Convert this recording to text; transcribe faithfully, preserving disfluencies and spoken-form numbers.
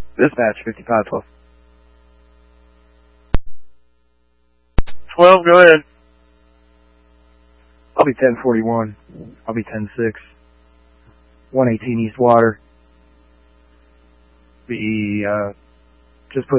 Dispatch, fifty-five twelve. twelve, go ahead. I'll be ten forty-one. I'll be ten six. one eighteen East Water. Be, uh, just put